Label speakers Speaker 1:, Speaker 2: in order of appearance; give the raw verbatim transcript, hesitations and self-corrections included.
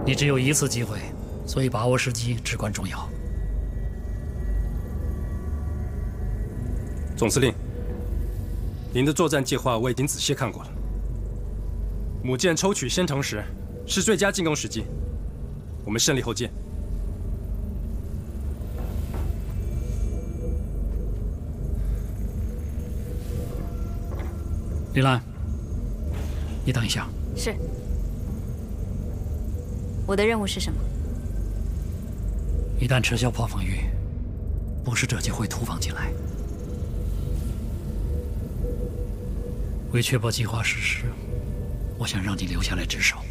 Speaker 1: 你只有一次机会，所以把握时机至关重要。
Speaker 2: 总司令，您的作战计划我已经仔细看过了。母舰抽取仙藤时是最佳进攻时机，我们胜利后见。
Speaker 1: 李兰，你等一下。
Speaker 3: 是。我的任务是什么？
Speaker 1: 一旦撤销破防御，捕食者就会突防进来。为确保计划实施，我想让你留下来值守。